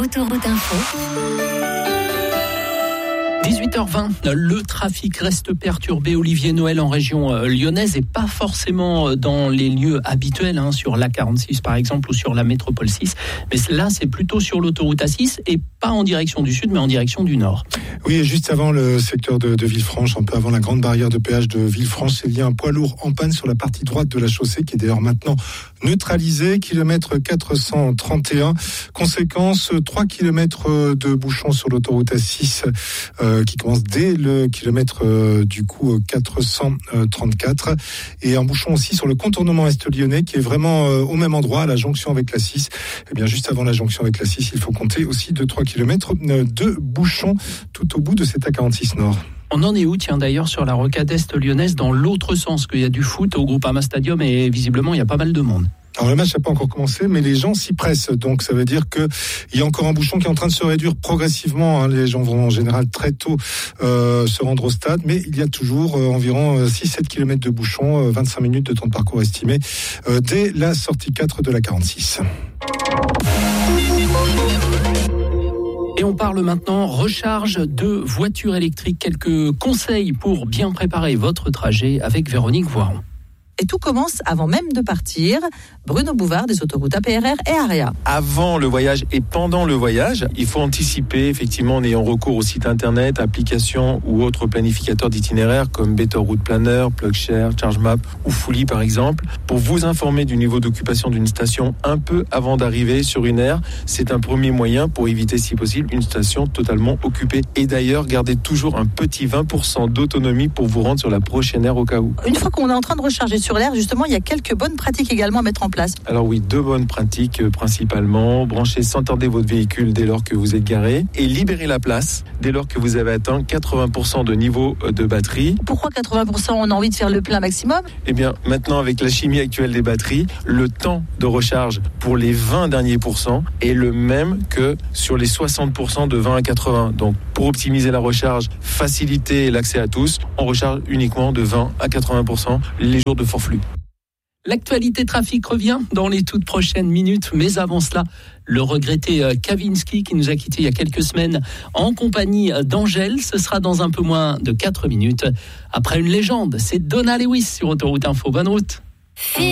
Autoroute Info. 18h20, le trafic reste perturbé. Olivier Noël en région lyonnaise et pas forcément dans les lieux habituels, sur l'A46 par exemple ou sur la métropole 6. Mais là, c'est plutôt sur l'autoroute A6 et pas en direction du sud, mais en direction du nord. Oui, et juste avant le secteur de Villefranche, un peu avant la grande barrière de péage de Villefranche, il y a un poids lourd en panne sur la partie droite de la chaussée qui est d'ailleurs maintenant neutralisé. Kilomètre 431. Conséquence, 3 kilomètres de bouchons sur l'autoroute A6 qui commence dès le kilomètre 434. Et un bouchon aussi sur le contournement est-lyonnais qui est vraiment au même endroit, à la jonction avec la 6. Et bien juste avant la jonction avec la 6, il faut compter aussi de 3 kilomètres de bouchons tout au bout de cet A46 Nord. On en est où, d'ailleurs, sur la rocade est-lyonnaise, dans l'autre sens, qu'il y a du foot au Groupama Stadium et visiblement, il y a pas mal de monde. Alors le match n'a pas encore commencé, mais les gens s'y pressent. Donc ça veut dire qu'il y a encore un bouchon qui est en train de se réduire progressivement. Les gens vont en général très tôt se rendre au stade, mais il y a toujours environ 6-7 km de bouchon, 25 minutes de temps de parcours estimé dès la sortie 4 de la 46. Et on parle maintenant recharge de voitures électriques. Quelques conseils pour bien préparer votre trajet avec Véronique Voiron. Et tout commence avant même de partir. Bruno Bouvard des autoroutes APRR et AREA. Avant le voyage et pendant le voyage, il faut anticiper effectivement en ayant recours au site internet, applications ou autres planificateurs d'itinéraires comme Better Route Planner, PlugShare, ChargeMap ou Fully par exemple, pour vous informer du niveau d'occupation d'une station un peu avant d'arriver sur une aire. C'est un premier moyen pour éviter si possible une station totalement occupée. Et d'ailleurs, gardez toujours un petit 20% d'autonomie pour vous rendre sur la prochaine aire au cas où. Une fois qu'on est en train de recharger sur l'air, justement, il y a quelques bonnes pratiques également à mettre en place. Alors oui, 2 bonnes pratiques principalement. Branchez sans tarder votre véhicule dès lors que vous êtes garé et libérez la place dès lors que vous avez atteint 80% de niveau de batterie. Pourquoi 80% ? On a envie de faire le plein maximum ? Eh bien, maintenant, avec la chimie actuelle des batteries, le temps de recharge pour les 20 derniers pourcents est le même que sur les 60% de 20 à 80. Donc, pour optimiser la recharge, faciliter l'accès à tous, on recharge uniquement de 20 à 80% les jours de fort flux. L'actualité trafic revient dans les toutes prochaines minutes, mais avant cela, le regretté Kavinsky qui nous a quittés il y a quelques semaines en compagnie d'Angèle, ce sera dans un peu moins de 4 minutes. Après une légende, c'est Donna Lewis sur Autoroute Info. Bonne route.